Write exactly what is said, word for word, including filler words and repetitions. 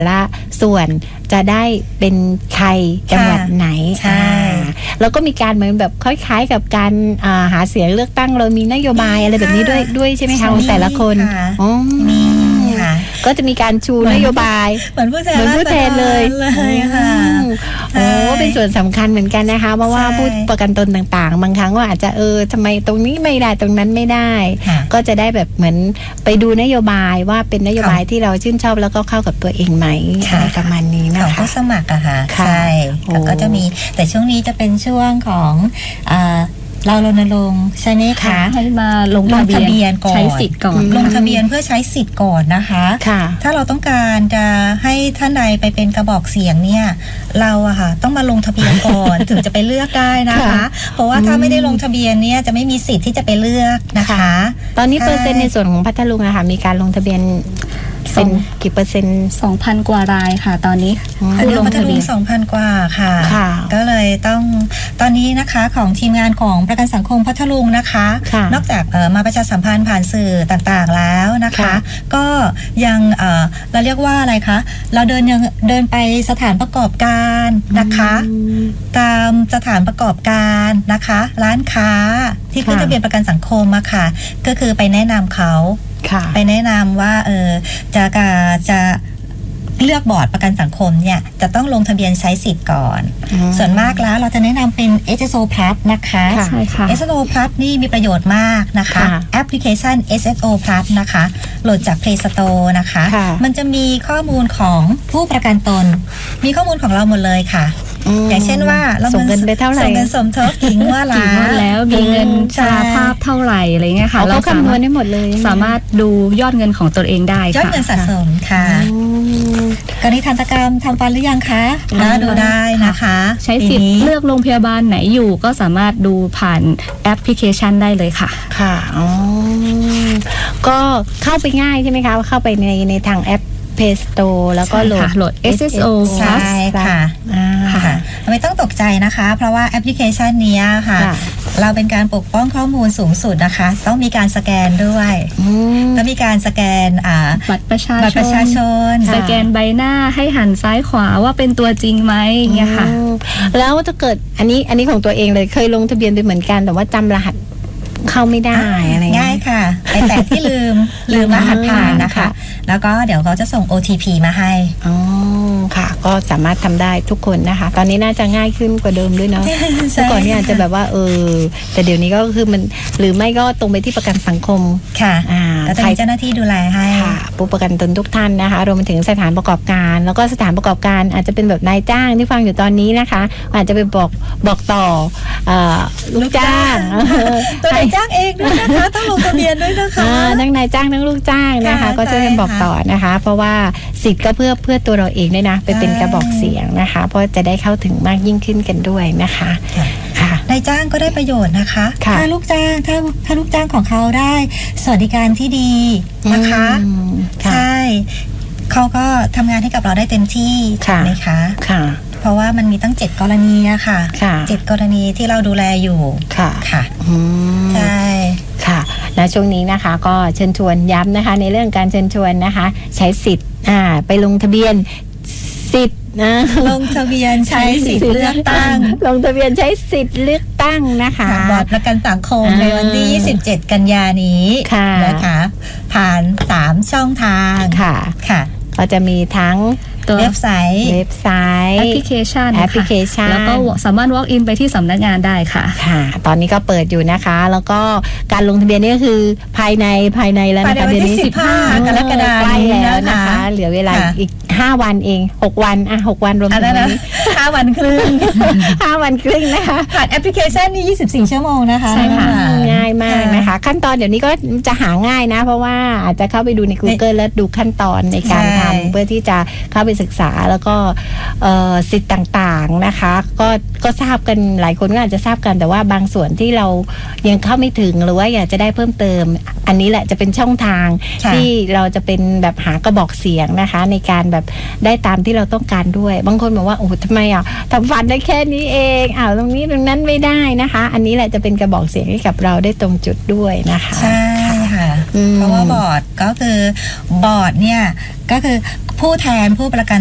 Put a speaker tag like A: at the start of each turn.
A: ละส่วนจะได้เป็นใครจังหวัดไหน
B: ใช่
A: แล้วก็มีการเหมือนแบบคล้ายๆกับการหาเสียงเลือกตั้งเรามีนโยบายอะไรแบบนี้ด้วยด้วยใช่ไหมคะของแต่ละคนอ๋อ
B: มีค่ะ
A: ก็จะมีการชูนโยบาย
B: เหมือนผู้แทน
A: เหมือนผู้แทนเลย
B: เลยค่ะ
A: โอ้เป็นส่วนสำคัญเหมือนกันนะคะเพราะว่าผู้ประกันตนต่างๆบางครั้งก็อาจจะเออทำไมตรงนี้ไม่ได้ตรงนั้นไม่ได้ก็จะได้แบบเหมือนไปดูนโยบายว่าเป็นนโยบายที่เราชื่นชอบแล้วก็เข้ากับตัวเองไหมอะไรประมาณนี้นะคะ
B: ของผู้สมัครอะค่ะใช่ก็จะมีแต่ช่วงนี้จะเป็นช่วงของเรารณรงค์ใช่ไหมคะ
C: ให้มาลงทะเบียน
B: ก่อน
C: ใช้สิทธิ์ก่อน
B: ลงทะเบียนเพื่อใช้สิทธิ์ก่อนนะคะถ้าเราต้องการจะให้ท่านใดไปเป็นกระบอกเสียงเนี่ยเราอะค่ะต้องมาลงทะเบียนก่อน ถึงจะไปเลือกได้นะคะเพราะว่าถ้าไม่ได้ลงทะเบียนเนี่ยจะไม่มีสิทธิ์ที่จะไปเลือกนะคะ
A: ตอนนี้เปอร์เซ็นต์ในส่วนของพัทลุงอะค่ะมีการลงทะเบียนเป็นกี่เปอร์เซ็นต์
C: สองพัน กว่ารายค่ะตอนนี้
B: ผู้ลงทะเบียน สองพัน กว่าค่ะก็เลยต้องตอนนี้นะคะของทีมงานของประกันสังคมพัทลุงนะคะนอกจากมาประชาสัมพันธ์ผ่านสื่อต่างๆแล้วนะคะก็ยังเราเรียกว่าอะไรคะเราเดินยังเดินไปสถานประกอบการนะคะตามสถานประกอบการนะคะร้านค้าที่ขึ้นทะเบียนประกันสังคมมาค่ะก็คือไปแนะนำเขาไปแนะนำว่าเออจะจะเลือกบอร์ดประกันสังคมเนี่ยจะต้องลงทะเบียนใช้สิทธิ์ก่อนส่วนมากแล้วเราจะแนะนำเป็น เอส เอส โอ Plus นะคะ
C: ใช่ค่ะ
B: เอส เอส โอ Plus นี่มีประโยชน์มากนะคะแอปพลิเคชัน เอส เอส โอ Plus นะคะโหลดจาก Play Store นะคะมันจะมีข้อมูลของผู้ประกันตนมีข้อมูลของเราหมดเลยค่ะอย่างเช่นว่าเรา
A: ส่งเงินไปเท่าไหร่
B: ส่งเงินสมทบกี่งวด
C: แล้วมีเงินชราภาพเท่าไหร่อะไรเงี้ยค่ะ
A: เราคำนวณได้หมดเลย
C: สามารถดูยอดเงินของตัวเองได้ค่ะ
B: ยอดเงินสะสมค่ะกรณีทันตกรรมทำฟันหรือยังคะน่าดูได้นะคะ
C: ใช้สิทธิ์เลือกโรงพยาบาลไหนอยู่ก็สามารถดูผ่านแอปพลิเคชันได้เลยค่ะ
A: ค่ะอ๋อก็เข้าไปง่ายใช่ไหมคะเข้าไปในในทางแอปPlay Store แล้วก็โหลด
C: โหลด เอส เอส โอ
B: ใช่ค่ะค่ะไม่ต้องตกใจนะคะเพราะว่าแอปพลิเคชันนี้ค่ะเราเป็นการปกป้องข้อมูลสูงสุดนะคะต้องมีการสแกนด้วยต้องมีการสแกน
C: บัตรประชาชน
B: บัตรประชาชน
C: สแกนใบหน้าให้หันซ้ายขวาว่าเป็นตัวจริงไหมเงี้ยค่ะ
A: แล้วถ้าเกิดอันนี้อันนี้ของตัวเองเลยเคยลงทะเบียนไปเหมือนกันแต่ว่าจำรหัสเข้าไม่ได้อะไร
B: ง่ายค่ะไปแตะที่ลืมลืมรหัสผ่านนะคะแล้วก็เดี๋ยวเขาจะส่ง โอ ที พี มาให้
A: อ๋อค่ะก็สามารถทำได้ทุกคนนะคะตอนนี้น่าจะง่ายขึ้นกว่าเดิมด้วยเนาะเมื่อก่อนนี่อาจจะแบบว่าเออแต่เดี๋ยวนี้ก็คือมันหรือไม่ก็ตรงไปที่ประกันสังคม
B: ค่ะอ่าแล้วจะมีเจ้าหน้าที่ดูแลให้
A: ค่ะผู้ประกันตนทุกท่านนะคะรวมไปถึงสถานประกอบการแล้วก็สถานประกอบการอาจจะเป็นแบบนายจ้างที่ฟังอยู่ตอนนี้นะคะอาจจะไปบอกบอกต่อลูกจ้าง
B: ตัวนายจ้างเองด้วยนะคะต้องลงทะเบียนด้วยนะคะ
A: ทั้งนายจ้างทั้งลูกจ้างนะคะก็ช่วยกันบอกต่อนะคะเพราะว่าสิทธิ์ก็เพื่อเพื่อตัวเราเองด้วยนะไปเป็นกระบอกเสียงนะคะเพราะจะได้เข้าถึงมากยิ่งขึ้นกันด้วยนะคะ
B: ค่ะนายจ้างก็ได้ประโยชน์นะคะถ้าลูกจ้างถ้าถ้าลูกจ้างของเขาได้สวัสดิการที่ดีนะคะใช่เขาก็ทำงานให้กับเราได้เต็มที่นะคะ
A: ค่ะ
B: เพราะว่ามันมีตั้งเจ็ดกรณีอะค่ะเจ็ดกรณีที่เราดูแลอยู่
A: ค่ะ
B: ค่ะใช่
A: ค่ะและช่วงนี้นะคะก็เชิญชวนย้ำนะคะในเรื่องการเชิญชวนนะคะใช้สิทธิ์อ่าไปลงทะเบียนสิทธิ์นะ
B: ลงทะเบียนใช้สิทธิ์เลือกตั้ง
A: ลงทะเบียนใช้สิทธิ์เลือกตั้งนะคะ
B: บอร์ดประกันสังคมในวันที่ยี่สิบเจ็ดกันยานี้นะคะผ่านสามช่องทาง
A: ค่ะ
B: ค่ะ
A: ก็จะมีทั้ง
B: เว็บไซต์
A: เว็บไซต์
C: แอปพลิเคชัน
A: แอปพลิเคชัน
C: แล้วก็สามารถ walk in ไปที่สำนักงานได้ค่ะ
A: ค่ะตอนนี้ก็เปิดอยู่นะคะแล้วก็การลงทะเบียนนี่ก็คือภายในภายในแล้วนะคะ
B: เดือนนี้สิบห้ากรกฎาคม
A: ใกล้แล้วนะคะเหลือเวลาอีกห้าวันเองหกวันอ่ะหกวันรวมถึงนี้
B: ห้าวันครึ่ง
A: ห้าวันครึ่งนะคะ
B: ผ่านแอปพลิเคชันนี่ยี่สิบสี่ชั่วโมงนะคะ
A: ใช่ค่ะง่ายมากนะคะขั้นตอนเดี๋ยวนี้ก็จะหาง่ายนะเพราะว่าอาจจะเข้าไปดูใน Google แล้วดูขั้นตอนในการทำเพื่อที่จะเข้าไปศึกษาแล้วก็สิทธิ์ต่างๆนะคะก็ก็ทราบกันหลายคนก็อาจจะทราบกันแต่ว่าบางส่วนที่เรายังเข้าไม่ถึงหรือว่าอยากจะได้เพิ่มเติมอันนี้แหละจะเป็นช่องทางที่เราจะเป็นแบบหากระบอกเสียงนะคะในการแบบได้ตามที่เราต้องการด้วยบางคนบอกว่าโอ้ทำไมอ่ะทำฟันได้แค่นี้เองอ้าวตรงนี้ตรงนั้นไม่ได้นะคะอันนี้แหละจะเป็นกระบอกเสียงให้กับเราได้ตรงจุดด้วยนะคะ
B: ใช่ค่ะเพราะว่าบอร์ดก็คือบอร์ดเนี่ยก็คือผู้แทนผู้ประกัน